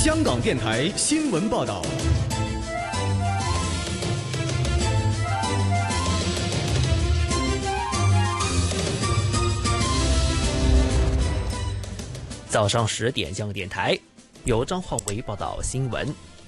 香港电台新闻报道。 早上10点，香港电台由张焕维报道新闻。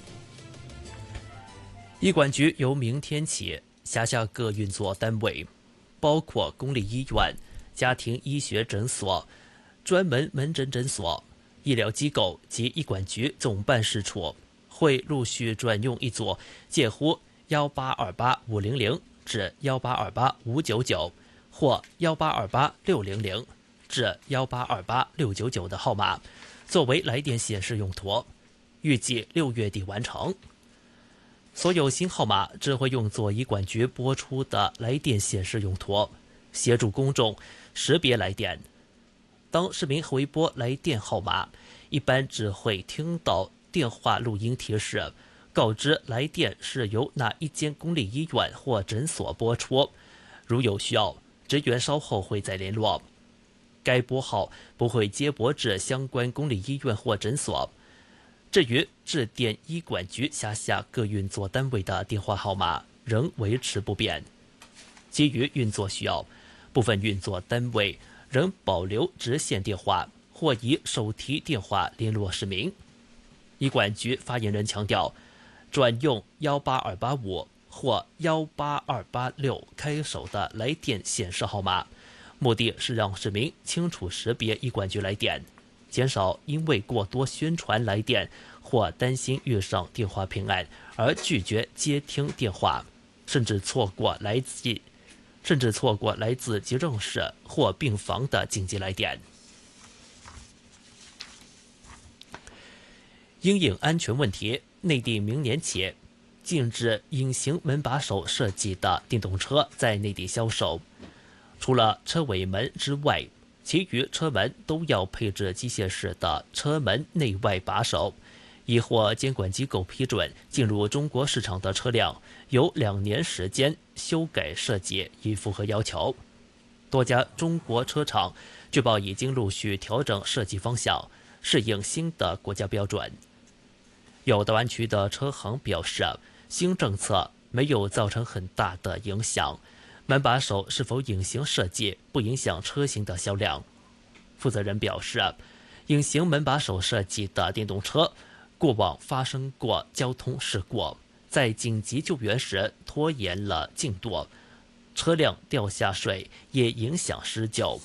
医管局由明天起辖下各运作单位，包括公立医院、家庭医学诊所、专门门诊诊所、医疗机构及医管局总办事处，会陆续转用一组介乎1828500至1828599或1828600至1828699的号码，作为来电显示用途，预计6月底完成。所有新号码只会用作医管局播出的来电显示用途，协助公众识别来电。当市民回拨来电号码，一般只会听到电话录音提示，告知来电是由哪一间公立医院或诊所拨出。如有需要，职员稍后会再联络。该拨号不会接驳至相关公立医院或诊所。至于致电医管局辖下各运作单位的电话号码仍维持不变。基于运作需要，部分运作单位仍保留直线电话或以手提电话联络市民。医管局发言人强调，转用18285或18286开首的来电显示号码，目的是让市民清楚识别医管局来电，减少因为过多宣传来电或担心遇上电话骗案而拒绝接听电话，甚至错过来自急诊室或病房的紧急来电。因应安全问题，内地明年起禁止隐形门把手设计的电动车在内地销售，除了车尾门之外，其余车门都要配置机械式的车门内外把手。已获监管机构批准进入中国市场的车辆，有2年时间修改设计以符合要求。多家中国车厂据报已经陆续调整设计方向，适应新的国家标准。有大湾区的车行表示，新政策没有造成很大的影响，门把手是否隐形设计不影响车型的销量。负责人表示，隐形门把手设计的电动车过往发生过交通事故，在紧急救援时拖延了进度，车辆掉下水也影响施救。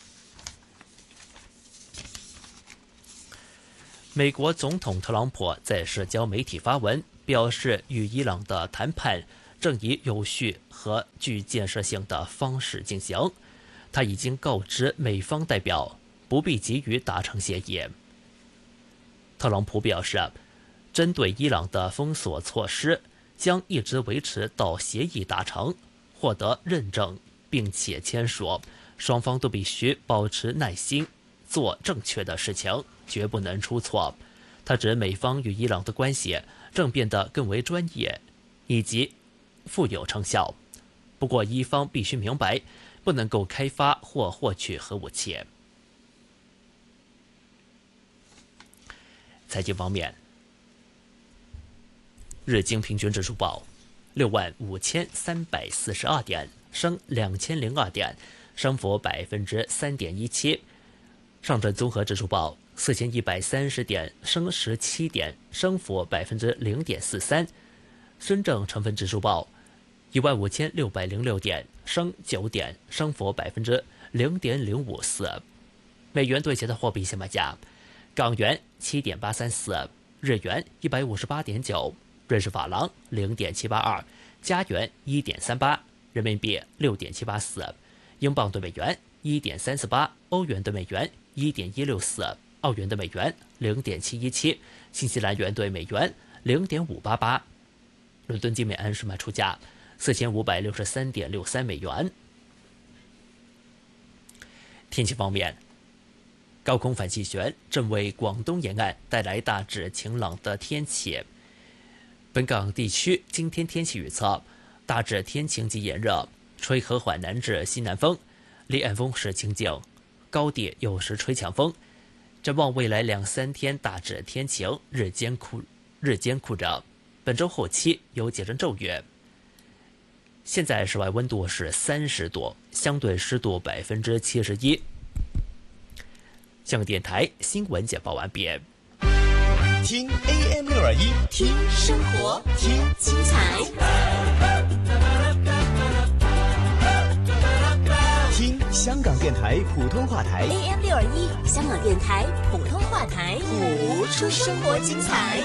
美国总统特朗普在社交媒体发文表示，与伊朗的谈判正以有序和具建设性的方式进行，他已经告知美方代表不必急于达成协议。特朗普表示，针对伊朗的封锁措施将一直维持到协议达成、获得认证并且签署，双方都必须保持耐心，做正确的事情，绝不能出错。他指美方与伊朗的关系正变得更为专业以及富有成效，不过伊方必须明白，不能够开发或获取核武器。财经方面，日经平均指数报65342点，升2002点，升幅3.17%。上证综合指数报4130点，升17点，升幅0.43%。深证成分指数报15606点，升9点，升幅0.054%。美元兑其他货币现卖价：港元7.834，日元158.9，瑞士法郎0.782，加元1.38，人民币6.784，英镑对美元1.348，欧元对美元1.164，澳元对美元0.717，新西兰元对美元0.588。伦敦金每安士卖出价4563.63美元。天气方面，高空反气旋正为广东沿岸带来大致晴朗的天气。本港地区今天天气预测，大致天晴及炎热，吹和缓南至西南风，离岸风势清劲，高地有时吹强风。 展望未来2-3天大致天晴，日间酷热。本周后期有几阵骤雨。现在室外温度是30度，相对湿度71%。香港电台新闻简报完毕。 听 AM621， 听生活，听精彩， 听香港电台普通话台 AM621，香港电台普通话台，谱出生活精彩。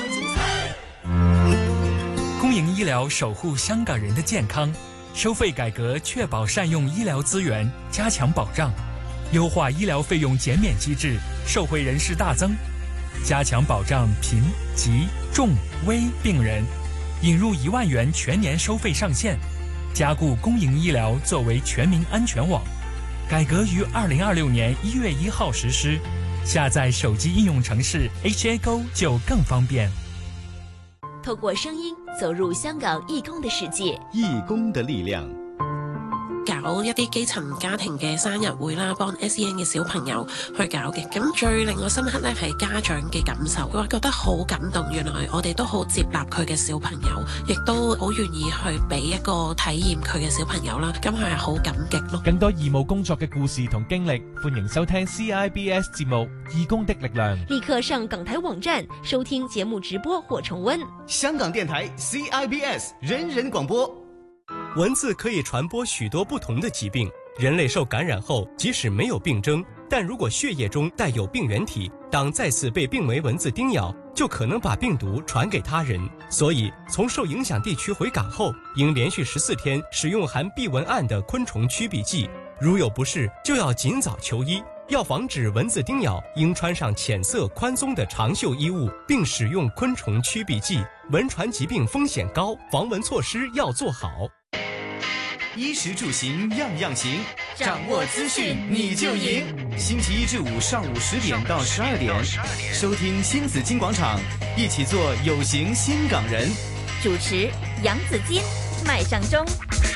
公营医疗守护香港人的健康，收费改革确保善用医疗资源，加强保障，优化医疗费用减免机制，受惠人士大增，加强保障贫、疾、重、危病人，引入1万元全年收费上限，加固公营医疗作为全民安全网。改革于2026年1月1号实施，下载手机应用程式 HAGO 就更方便。 透过声音走入香港義工的世界， 義工的力量。 搞一啲基層家庭嘅生日會啦，幫 SEN 嘅小朋友去搞嘅。咁最令我深刻咧係家長嘅感受，佢話覺得好感動，原來我哋都好接納佢嘅小朋友，亦都好願意去俾一個體驗佢嘅小朋友啦。咁佢係好感激咯。 更多義務工作嘅故事同經歷，歡迎收聽 CIBS 節目《義工的力量》。 立刻上港台網站收聽節目直播或重溫。 香港電台 CIBS 人人廣播。 蚊子可以傳播許多不同的疾病，人類受感染後，即使沒有病徵，但如果血液中帶有病原體，當再次被病媒蚊子叮咬，就可能把病毒傳給他人。所以，從受影響地區回港後，應連續14天使用含避蚊胺的昆蟲驅避劑。如有不適，就要盡早求醫。要防止蚊子叮咬，應穿上淺色寬鬆的長袖衣物，並使用昆蟲驅避劑。蚊傳疾病風險高，防蚊措施要做好。 衣食住行樣樣行，掌握資訊你就贏。星期一至五上午10點到12點，收聽新紫荊廣場，一起做有型新港人。 主持楊子矜、麥尚中。